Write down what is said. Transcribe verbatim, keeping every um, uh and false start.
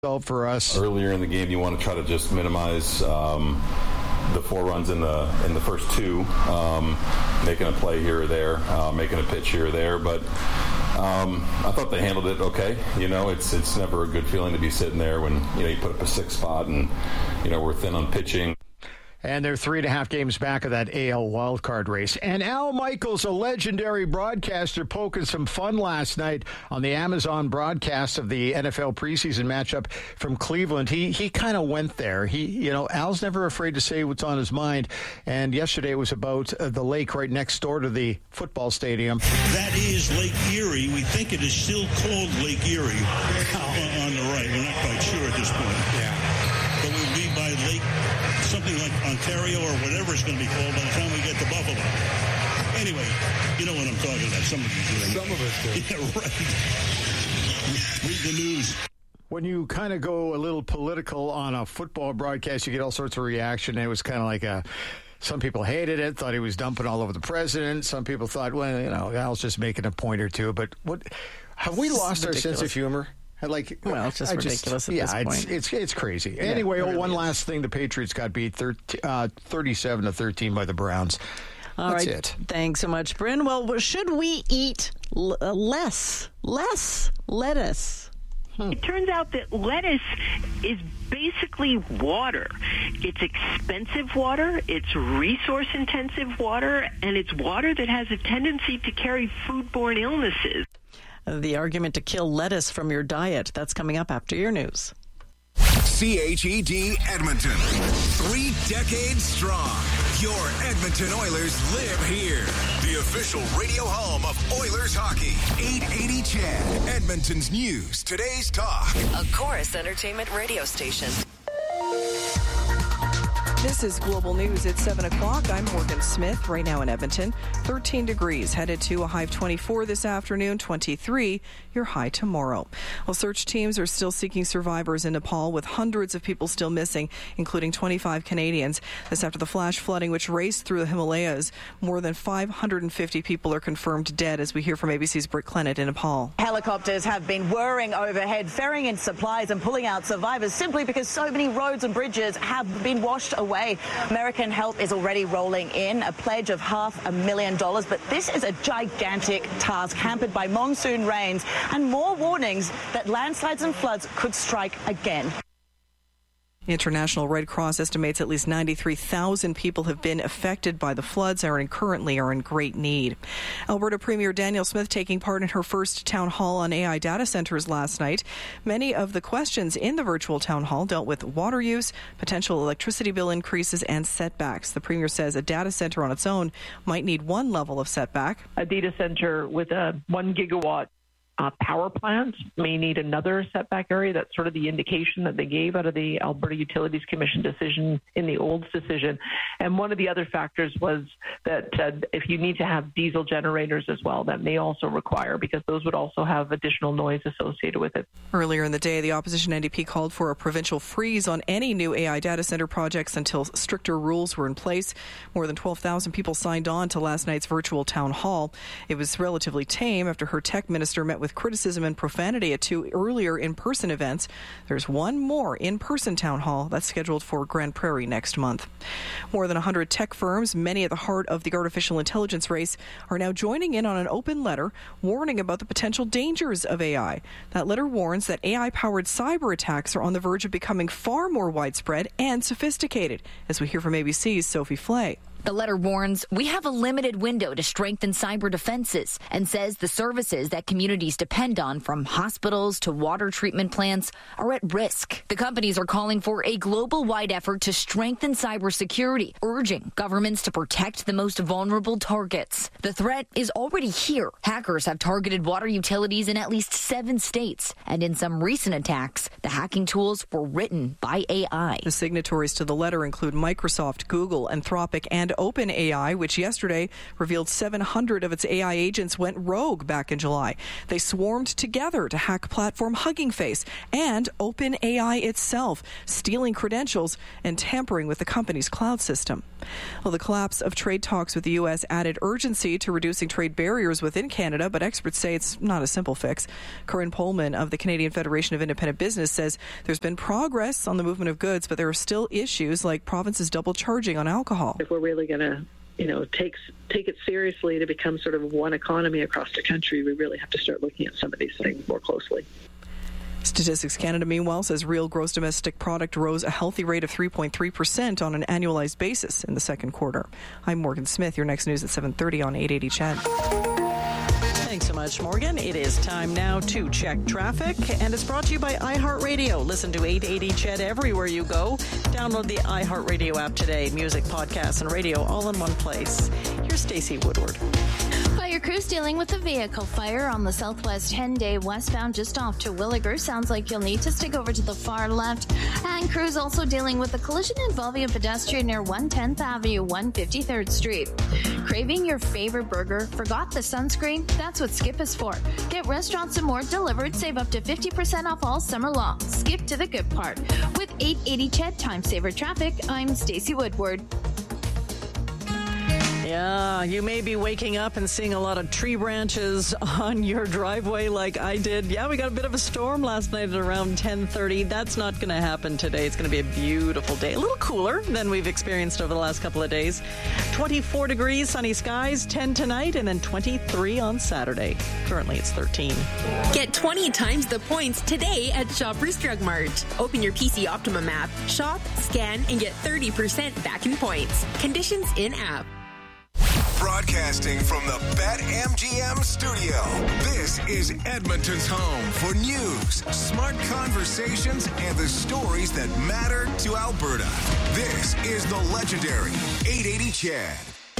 For us earlier in the game, you want to try to just minimize um, the four runs in the in the first two, um, making a play here or there, uh, making a pitch here or there. But um, I thought they handled it okay. You know, it's it's never a good feeling to be sitting there when you know you put up a six spot and you know we're thin on pitching. And they're three and a half games back of that A L wildcard race. And Al Michaels, a legendary broadcaster, poking some fun last night on the Amazon broadcast of the N F L preseason matchup from Cleveland. He he kind of went there. He, you know, Al's never afraid to say what's on his mind. And yesterday it was about uh, the lake right next door to the football stadium. That is Lake Erie. We think it is still called Lake Erie on the right. We're not quite sure at this point. Yeah. But we'll be by Lake something like Ontario or whatever it's going to be called by the time we get to Buffalo. Anyway, you know what I'm talking about. Some of you do. Some of us do. Yeah, right. Read the news. When you kind of go a little political on a football broadcast, you get all sorts of reaction. It was kind of like a... Some people hated it, thought he was dumping all over the president. Some people thought, well, you know, Al's just making a point or two. But what have we lost our sense of humor? Like, well, it's just I ridiculous just, at yeah, this it's, point. it's it's crazy. Yeah, anyway, it oh, really one is. last thing. The Patriots got beat thirty, uh, thirty-seven to thirteen by the Browns. All That's right. it. Thanks so much, Bryn. Well, should we eat l- uh, less, less lettuce? Hmm. It turns out that lettuce is basically water. It's expensive water, it's resource-intensive water, and it's water that has a tendency to carry foodborne illnesses. The argument to kill lettuce from your diet. That's coming up after your news. C H E D Edmonton. Three decades strong. Your Edmonton Oilers live here. The official radio home of Oilers hockey. eight eighty C H E D. Edmonton's news. Today's talk. A Chorus Entertainment radio station. This is Global News at seven o'clock. I'm Morgan Smith, right now in Edmonton. thirteen degrees, headed to a high of twenty-four this afternoon, twenty-three, your high tomorrow. Well, search teams are still seeking survivors in Nepal, with hundreds of people still missing, including twenty-five Canadians. This after the flash flooding which raced through the Himalayas. More than five hundred fifty people are confirmed dead, as we hear from A B C's Britt Clennett in Nepal. Helicopters have been whirring overhead, ferrying in supplies and pulling out survivors simply because so many roads and bridges have been washed away. American help is already rolling in, a pledge of half a million dollars, but this is a gigantic task hampered by monsoon rains and more warnings that landslides and floods could strike again. The International Red Cross estimates at least ninety-three thousand people have been affected by the floods and currently are in great need. Alberta Premier Danielle Smith taking part in her first town hall on A I data centers last night. Many of the questions in the virtual town hall dealt with water use, potential electricity bill increases, and setbacks. The Premier says a data center on its own might need one level of setback. A data center with a one gigawatt Uh, power plant may need another setback area. That's sort of the indication that they gave out of the Alberta Utilities Commission decision in the Olds decision. And one of the other factors was that uh, if you need to have diesel generators as well, that may also require, because those would also have additional noise associated with it. Earlier in the day, the opposition N D P called for a provincial freeze on any new A I data center projects until stricter rules were in place. More than twelve thousand people signed on to last night's virtual town hall. It was relatively tame after her tech minister met with criticism and profanity at two earlier in-person events. There's one more in-person town hall that's scheduled for Grand Prairie next month. More than one hundred tech firms, many at the heart of the artificial intelligence race, are now joining in on an open letter warning about the potential dangers of A I. That letter warns that A I-powered cyber attacks are on the verge of becoming far more widespread and sophisticated, as we hear from A B C's Sophie Flay. The letter warns we have a limited window to strengthen cyber defenses and says the services that communities depend on, from hospitals to water treatment plants, are at risk. The companies are calling for a global-wide effort to strengthen cybersecurity, urging governments to protect the most vulnerable targets. The threat is already here. Hackers have targeted water utilities in at least seven states, and in some recent attacks, the hacking tools were written by A I. The signatories to the letter include Microsoft, Google, Anthropic, and and OpenAI, which yesterday revealed seven hundred of its A I agents went rogue back in July. They swarmed together to hack platform Hugging Face and OpenAI itself, stealing credentials and tampering with the company's cloud system. Well, the collapse of trade talks with the U S added urgency to reducing trade barriers within Canada, but experts say it's not a simple fix. Corinne Pullman of the Canadian Federation of Independent Business says there's been progress on the movement of goods, but there are still issues like provinces double charging on alcohol. If we're really going to, you know, take take it seriously to become sort of one economy across the country, we really have to start looking at some of these things more closely. Statistics Canada, meanwhile, says real gross domestic product rose a healthy rate of three point three percent on an annualized basis in the second quarter. I'm Morgan Smith. Your next news at seven thirty on eight eighty C H E D. Thanks so much, Morgan. It is time now to check traffic, and it's brought to you by iHeartRadio. Listen to eight eighty C H E D everywhere you go. Download the iHeartRadio app today. Music, podcasts, and radio all in one place. Here's Stacey Woodward. Fire crews dealing with a vehicle fire on the Southwest Henday westbound just off to Williger. Sounds like you'll need to stick over to the far left. And crews also dealing with a collision involving a pedestrian near one tenth Avenue, one hundred fifty-third Street. Craving your favorite burger? Forgot the sunscreen? That's what Skip is for. Get restaurants and more delivered. Save up to fifty percent off all summer long. Skip to the good part. With eight eighty C H E D Time Saver Traffic, I'm Stacey Woodward. Yeah, you may be waking up and seeing a lot of tree branches on your driveway like I did. Yeah, we got a bit of a storm last night at around ten thirty. That's not going to happen today. It's going to be a beautiful day. A little cooler than we've experienced over the last couple of days. twenty-four degrees, sunny skies, ten tonight, and then twenty-three on Saturday. Currently, it's thirteen. Get twenty times the points today at Shoppers Drug Mart. Open your P C Optimum app, shop, scan, and get thirty percent back in points. Conditions in-app. Broadcasting from the BetMGM studio, this is Edmonton's home for news, smart conversations, and the stories that matter to Alberta. This is the legendary eight eighty C H E D.